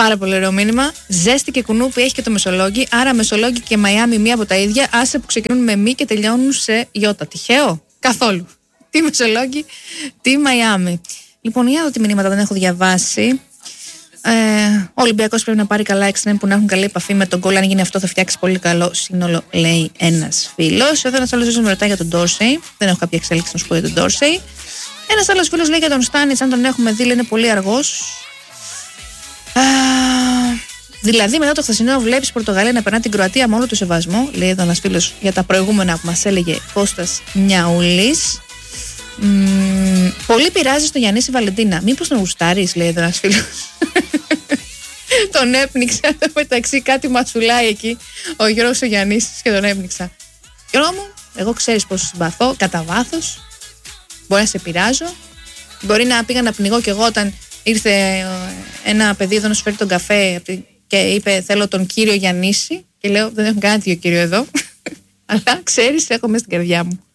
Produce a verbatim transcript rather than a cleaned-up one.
Πάρα πολύ ωραίο μήνυμα. Ζέστη και κουνούπι έχει και το Μεσολόγγι. Άρα Μεσολόγγι και Μαϊάμι μία από τα ίδια. Άσε που ξεκινούν με μη και τελειώνουν σε γιώτα. Τυχαίο? Καθόλου. Τι Μεσολόγγι, τι Μαϊάμι. Λοιπόν, για ότι μηνύματα δεν έχω διαβάσει. Ε, ο Ολυμπιακός πρέπει να πάρει καλά εξτρέμ που να έχουν καλή επαφή με τον γκολ. Αν γίνει αυτό, θα φτιάξει πολύ καλό σύνολο, λέει ένας φίλος. Εδώ ένας άλλος με ρωτάει για τον Ντόρσεϊ. Δεν έχω κάποια εξέλιξη να σου πω για τον Ντόρσεϊ. Ένας άλλος φίλος λέει για τον Στάνιτς. Αν τον έχουμε δει, λέει είναι πολύ αργός. Α, δηλαδή, μετά το χθεσινό, βλέπει Πορτογαλία να περνά την Κροατία με όλο το σεβασμό. Λέει εδώ ένας φίλος για τα προηγούμενα που μας έλεγε Κώστας Νιαούλης. Μ, πολύ πειράζει στο Γιαννήση Βαλεντίνα. Μήπως τον γουστάρεις, λέει εδώ ένας φίλος. Τον έπνιξα εδώ μεταξύ, κάτι ματσουλάει εκεί ο Γιώργος ο Γιαννήσης και τον έπνιξα. Γιώργο μου, εγώ ξέρεις πως συμπαθώ κατά βάθος. Μπορεί να σε πειράζω. Μπορεί να πήγα να πνιγώ κι εγώ όταν ήρθε ένα παιδί εδώ να σου φέρει τον καφέ και είπε θέλω τον κύριο Γιαννήση. Και λέω δεν έχω κανένα τέτοιο κύριο εδώ. Αλλά ξέρεις, έχω μέσα στην καρδιά μου.